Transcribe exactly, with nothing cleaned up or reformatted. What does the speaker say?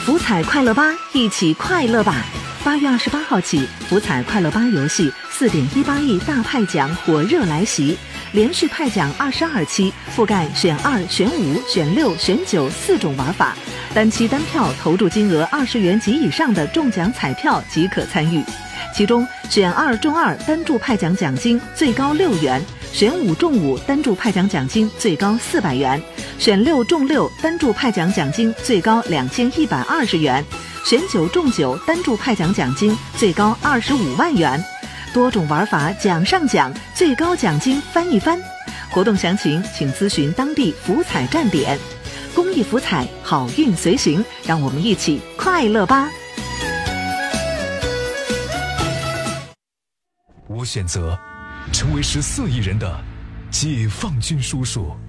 福彩快乐吧，一起快乐吧！八月二十八号起，福彩快乐吧游戏四点一八亿大派奖火热来袭，连续派奖二十二期，覆盖选二、选五、选六、选九四种玩法，单期单票投注金额二十元及以上的中奖彩票即可参与。其中，选二中二单注派奖奖金最高六元，选五中五单注派奖奖金最高四百元，选六中六单注派奖奖金最高两千一百二十元，选九中九单注派奖奖金最高二十五万元。多种玩法奖上奖，最高奖金翻一番。活动详情请咨询当地福彩站点。公益福彩，好运随行，让我们一起快乐吧！ 我选择成为十四亿人的解放军叔叔。